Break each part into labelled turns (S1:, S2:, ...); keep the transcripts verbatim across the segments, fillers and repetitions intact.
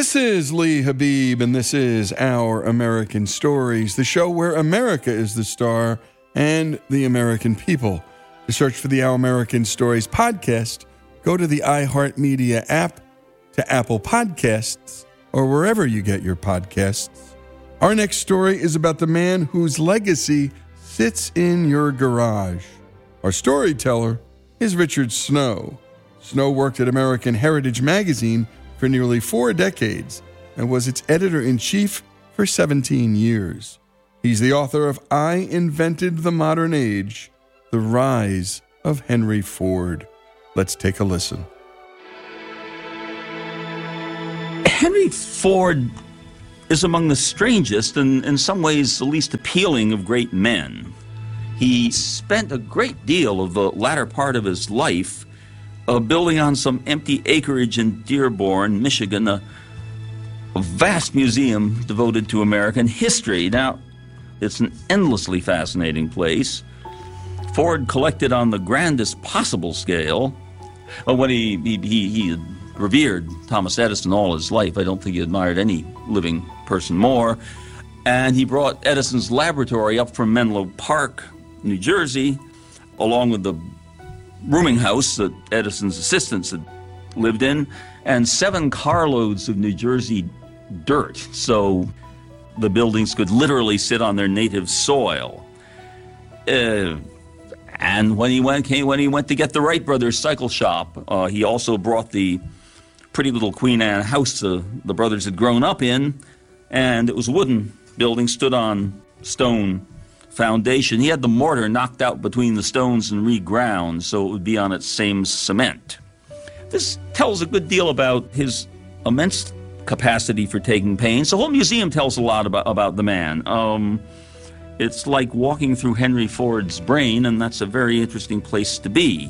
S1: This is Lee Habib, and this is Our American Stories, the show where America is the star and the American people. To search for the Our American Stories podcast, go to the iHeartMedia app, to Apple Podcasts, or wherever you get your podcasts. Our next story is about the man whose legacy sits in your garage. Our storyteller is Richard Snow. Snow worked at American Heritage Magazine for nearly four decades and was its editor-in-chief for seventeen years. He's the author of I Invented the Modern Age, The Rise of Henry Ford. Let's take a listen.
S2: Henry Ford is among the strangest and, in some ways, the least appealing of great men. He spent a great deal of the latter part of his life uh, building on some empty acreage in Dearborn, Michigan, a, a vast museum devoted to American history. Now, it's an endlessly fascinating place. Ford collected on the grandest possible scale. Uh, when he, he, he, he revered Thomas Edison all his life, I don't think he admired any living person more. And he brought Edison's laboratory up from Menlo Park, New Jersey, along with the rooming house that Edison's assistants had lived in, and seven carloads of New Jersey dirt, so the buildings could literally sit on their native soil. Uh, and when he went, came, when he went to get the Wright brothers cycle shop, uh, he also brought the pretty little Queen Anne house uh, the brothers had grown up in, and it was a wooden building, stood on stone foundation. He had the mortar knocked out between the stones and reground so it would be on its same cement. This tells a good deal about his immense capacity for taking pains. The whole museum tells a lot about, about the man. Um, it's like walking through Henry Ford's brain, and that's a very interesting place to be.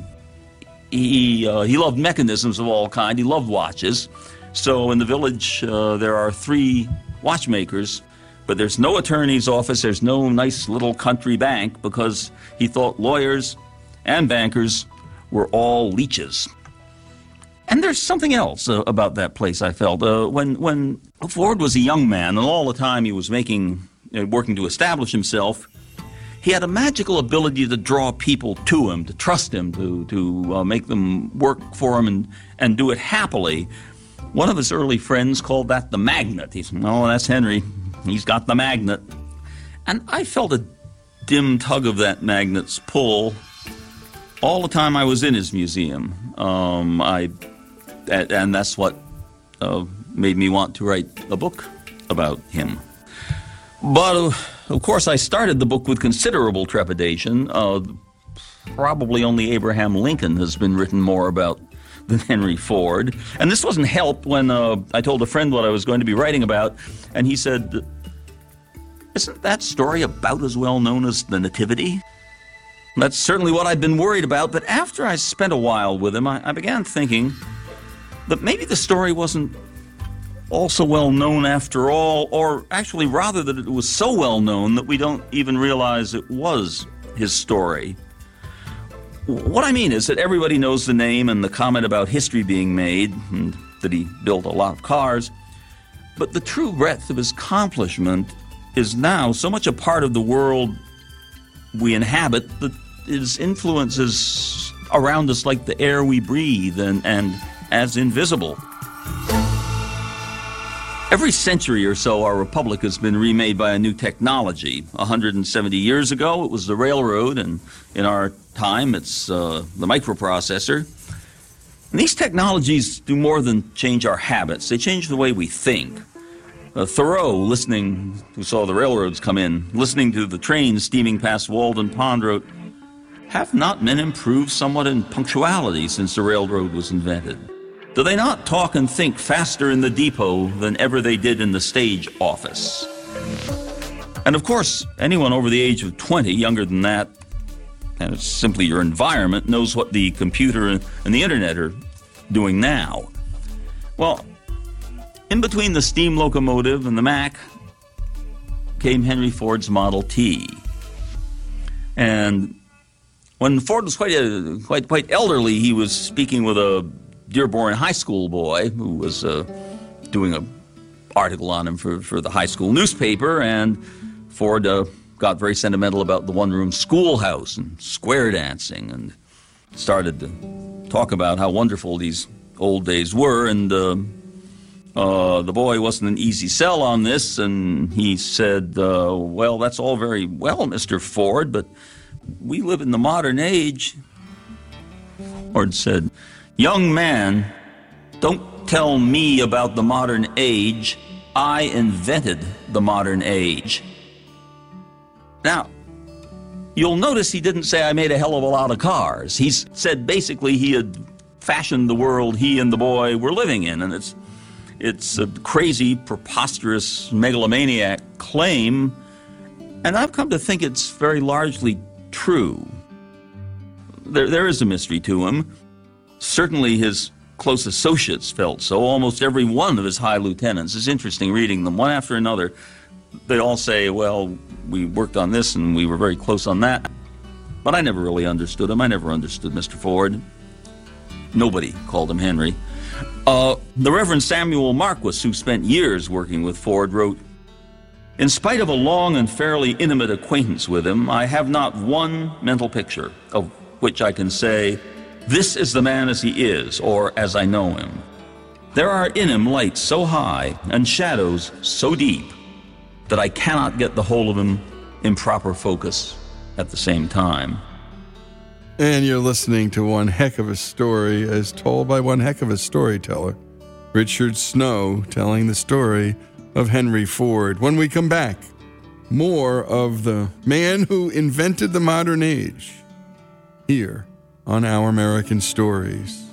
S2: He, uh, he loved mechanisms of all kinds. He loved watches. So in the village, uh, there are three watchmakers, but there's no attorney's office, there's no nice little country bank, because he thought lawyers and bankers were all leeches. And there's something else uh, about that place, I felt. Uh, when when Ford was a young man, and all the time he was making, uh, working to establish himself, he had a magical ability to draw people to him, to trust him, to, to uh, make them work for him and, and do it happily. One of his early friends called that the magnet. He said, oh, that's Henry. He's got the magnet. And I felt a dim tug of that magnet's pull all the time I was in his museum. Um, I, and that's what uh, made me want to write a book about him. But, uh, of course, I started the book with considerable trepidation. Uh, probably only Abraham Lincoln has been written more about than Henry Ford. And this wasn't helped when uh, I told a friend what I was going to be writing about, and he said, isn't that story about as well known as the Nativity? That's certainly what I'd been worried about, but after I spent a while with him, I, I began thinking that maybe the story wasn't all so well known after all, or actually rather that it was so well known that we don't even realize it was his story. What I mean is that everybody knows the name and the comment about history being made, and that he built a lot of cars, but the true breadth of his accomplishment is now so much a part of the world we inhabit that his influence is around us like the air we breathe and, and as invisible. Every century or so, our republic has been remade by a new technology. one hundred seventy years ago, it was the railroad, and in our time, it's uh, the microprocessor. And these technologies do more than change our habits. They change the way we think. Uh, Thoreau, listening, who saw the railroads come in, listening to the trains steaming past Walden Pond, wrote, "Have not men improved somewhat in punctuality since the railroad was invented? Do they not talk and think faster in the depot than ever they did in the stage office?" And of course, anyone over the age of twenty, younger than that, and it's simply your environment, knows what the computer and the internet are doing now. Well, in between the steam locomotive and the Mac came Henry Ford's Model T. And when Ford was quite a, quite quite elderly, he was speaking with a Dearborn high school boy who was uh, doing a article on him for, for the high school newspaper, and Ford uh, got very sentimental about the one-room schoolhouse and square dancing, and started to talk about how wonderful these old days were, and uh, uh, the boy wasn't an easy sell on this, and he said, uh, well, that's all very well, Mister Ford, but we live in the modern age. Ford said, young man, don't tell me about the modern age. I invented the modern age. Now, you'll notice he didn't say I made a hell of a lot of cars. He said basically he had fashioned the world he and the boy were living in, and it's it's a crazy, preposterous, megalomaniac claim, and I've come to think it's very largely true. There, there is a mystery to him. Certainly his close associates felt so. Almost every one of his high lieutenants. It's interesting reading them one after another. They all say, well, we worked on this and we were very close on that. But I never really understood him. I never understood Mister Ford. Nobody called him Henry. Uh, the Reverend Samuel Marquis, who spent years working with Ford, wrote, in spite of a long and fairly intimate acquaintance with him, I have not one mental picture of which I can say, this is the man as he is, or as I know him. There are in him lights so high and shadows so deep that I cannot get the whole of him in proper focus at the same time.
S1: And you're listening to one heck of a story as told by one heck of a storyteller, Richard Snow, telling the story of Henry Ford. When we come back, more of the man who invented the modern age here on Our American Stories.